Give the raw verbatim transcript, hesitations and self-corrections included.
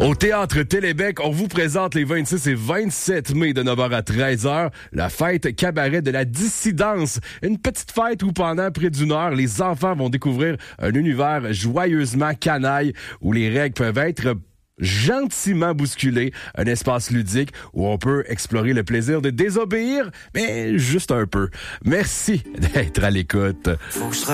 Au Théâtre Télébec, on vous présente les vingt-six et vingt-sept mai de neuf heures à treize heures, la fête cabaret de la dissidence. Une petite fête où pendant près d'une heure, les enfants vont découvrir un univers joyeusement canaille où les règles peuvent être gentiment bousculées, un espace ludique où on peut explorer le plaisir de désobéir, mais juste un peu. Merci d'être à l'écoute.